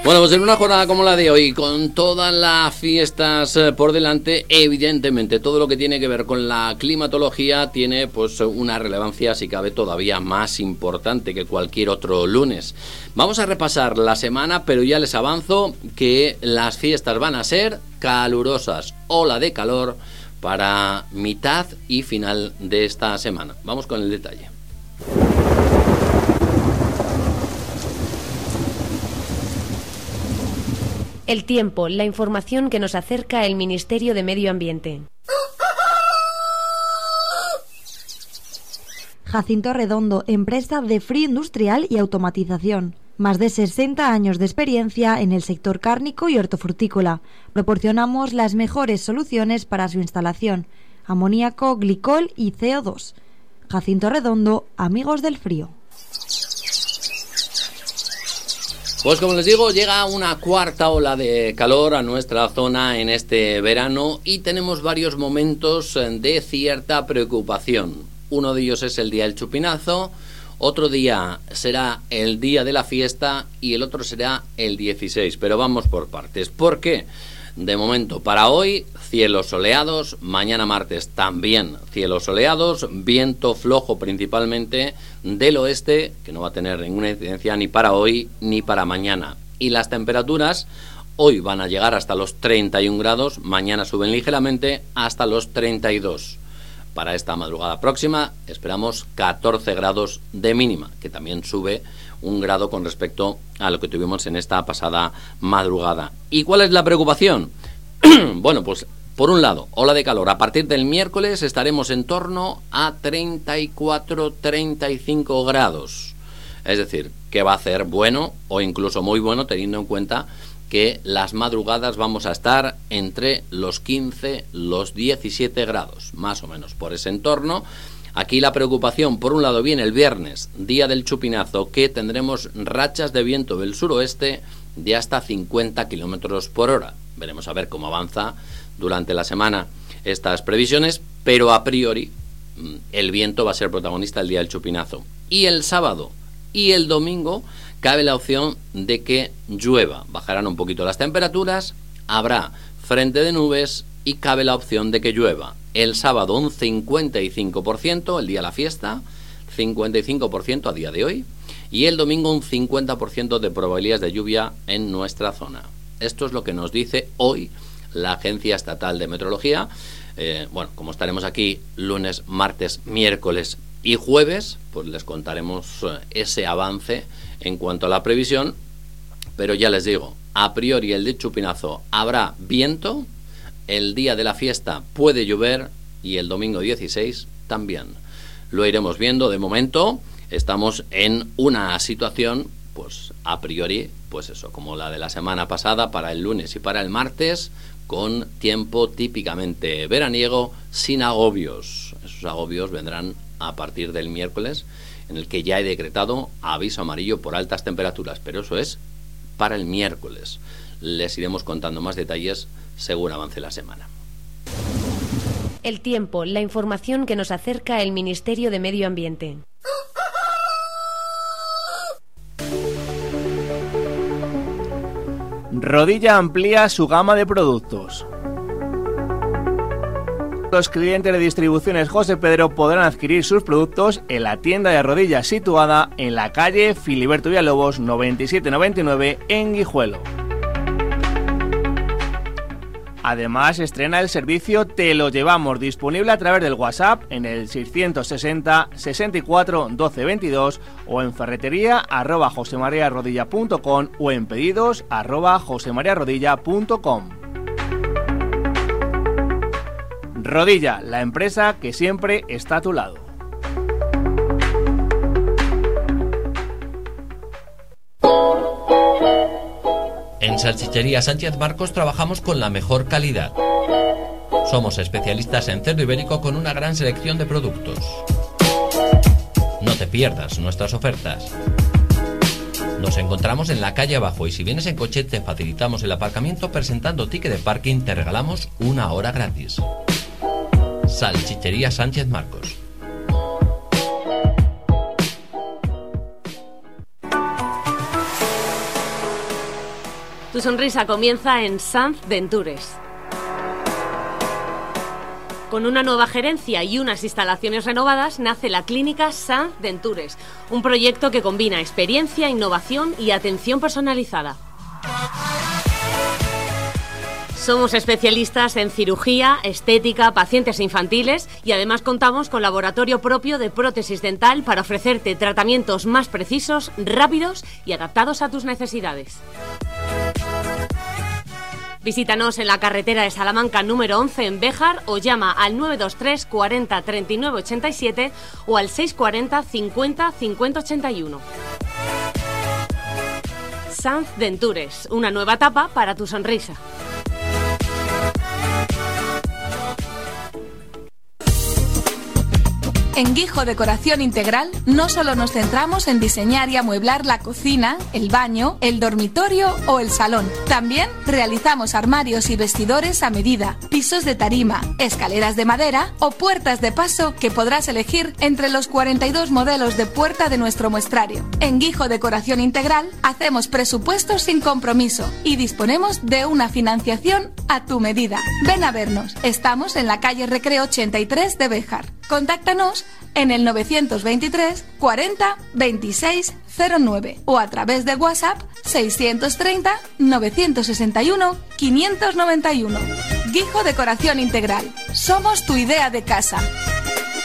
Bueno, pues en una jornada como la de hoy, con todas las fiestas por delante, evidentemente todo lo que tiene que ver con la climatología tiene pues una relevancia, si cabe, todavía más importante que cualquier otro lunes. Vamos a repasar la semana, pero ya les avanzo que las fiestas van a ser calurosas, ola de calor para mitad y final de esta semana. Vamos con el detalle. El tiempo, la información que nos acerca el Ministerio de Medio Ambiente. Jacinto Redondo, empresa de frío industrial y automatización. Más de 60 años de experiencia en el sector cárnico y hortofrutícola. Proporcionamos las mejores soluciones para su instalación: amoníaco, glicol y CO2. Jacinto Redondo, amigos del frío. Pues como les digo, llega una cuarta ola de calor a nuestra zona en este verano y tenemos varios momentos de cierta preocupación. Uno de ellos es el día del chupinazo, otro día será el día de la fiesta y el otro será el 16. Pero vamos por partes. ¿Por qué? De momento, para hoy, cielos soleados, mañana martes también cielos soleados, viento flojo principalmente del oeste, que no va a tener ninguna incidencia ni para hoy ni para mañana. Y las temperaturas hoy van a llegar hasta los 31 grados, mañana suben ligeramente hasta los 32. Para esta madrugada próxima esperamos 14 grados de mínima, que también sube 1 grado con respecto a lo que tuvimos en esta pasada madrugada. ¿Y cuál es la preocupación? Bueno, pues por un lado, ola de calor. A partir del miércoles estaremos en torno a 34-35 grados. Es decir, que va a ser bueno o incluso muy bueno, teniendo en cuenta que las madrugadas vamos a estar entre los 15, los 17 grados, más o menos por ese entorno. Aquí la preocupación, por un lado, viene el viernes, día del chupinazo, que tendremos rachas de viento del suroeste de hasta 50 kilómetros por hora. Veremos a ver cómo avanza durante la semana estas previsiones, pero a priori el viento va a ser protagonista el día del chupinazo. Y el sábado y el domingo cabe la opción de que llueva. Bajarán un poquito las temperaturas, habrá frente de nubes y cabe la opción de que llueva. El sábado un 55%, el día de la fiesta, 55% a día de hoy, y el domingo un 50% de probabilidades de lluvia en nuestra zona. Esto es lo que nos dice hoy la Agencia Estatal de Meteorología. Bueno, como estaremos aquí lunes, martes, miércoles y jueves, pues les contaremos ese avance en cuanto a la previsión, pero ya les digo, a priori el de chupinazo habrá viento, el día de la fiesta puede llover y el domingo 16 también. Lo iremos viendo. De momento estamos en una situación, pues a priori, pues eso, como la de la semana pasada para el lunes y para el martes, con tiempo típicamente veraniego, sin agobios. Esos agobios vendrán a partir del miércoles, en el que ya he decretado aviso amarillo por altas temperaturas, pero eso es para el miércoles. Les iremos contando más detalles según avance la semana. El tiempo, la información que nos acerca el Ministerio de Medio Ambiente. Rodilla amplía su gama de productos. Los clientes de Distribuciones José Pedro podrán adquirir sus productos en la tienda de Rodilla situada en la calle Filiberto Villalobos 9799 en Guijuelo. Además, estrena el servicio Te lo llevamos, disponible a través del WhatsApp en el 660 64 12 22 o en ferretería@josemariarodilla.com o en pedidos @josemariarodilla.com. Rodilla, la empresa que siempre está a tu lado. En Salchichería Sánchez Marcos trabajamos con la mejor calidad. Somos especialistas en cerdo ibérico con una gran selección de productos. No te pierdas nuestras ofertas. Nos encontramos en la calle abajo y si vienes en coche te facilitamos el aparcamiento presentando ticket de parking, te regalamos 1 hora gratis. Salchichería Sánchez Marcos. Tu sonrisa comienza en Sanz Dentures. Con una nueva gerencia y unas instalaciones renovadas nace la clínica Sanz Dentures, un proyecto que combina experiencia, innovación y atención personalizada. Somos especialistas en cirugía, estética, pacientes infantiles y además contamos con laboratorio propio de prótesis dental para ofrecerte tratamientos más precisos, rápidos y adaptados a tus necesidades. Visítanos en la carretera de Salamanca número 11 en Béjar o llama al 923 40 39 87 o al 640 50 50 81. Sanz Dentures, una nueva etapa para tu sonrisa. En Guijo Decoración Integral no solo nos centramos en diseñar y amueblar la cocina, el baño, el dormitorio o el salón. También realizamos armarios y vestidores a medida, pisos de tarima, escaleras de madera o puertas de paso que podrás elegir entre los 42 modelos de puerta de nuestro muestrario. En Guijo Decoración Integral hacemos presupuestos sin compromiso y disponemos de una financiación a tu medida. Ven a vernos. Estamos en la calle Recreo 83 de Béjar. Contáctanos en el 923 40 26 09 o a través de WhatsApp 630 961 591. Guijo Decoración Integral. Somos tu idea de casa.